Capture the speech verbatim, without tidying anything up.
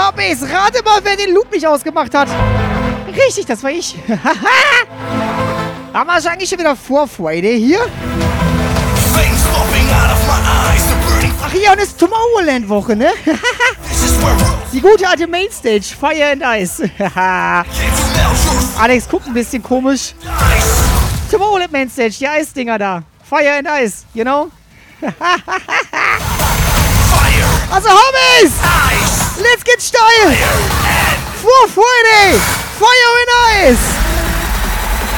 Base. Rate mal, wer den Loop nicht ausgemacht hat. Richtig, das war ich. Haben wir eigentlich schon wieder vor Friday hier? Ach ja, und es ist Tomorrowland-Woche, ne? Die gute alte Mainstage, Fire and Ice. Alex guckt ein bisschen komisch. Tomorrowland Mainstage, die Eisdinger da. Fire and Ice, you know? Also, Homies! Let's get steil! For Friday! Fire and Ice!